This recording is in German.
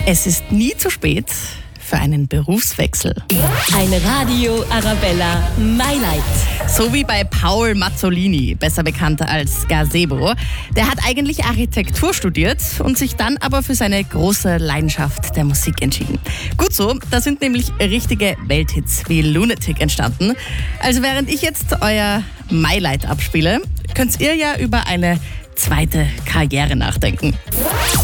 Es ist nie zu spät für einen Berufswechsel. Ein Radio Arabella Mailight. So wie bei Paul Mazzolini, besser bekannt als Gazebo. Der hat eigentlich Architektur studiert und sich dann aber für seine große Leidenschaft der Musik entschieden. Gut so, da sind nämlich richtige Welthits wie Lunatic entstanden. Also während ich jetzt euer Mailight abspiele, könnt ihr ja über eine zweite Karriere nachdenken.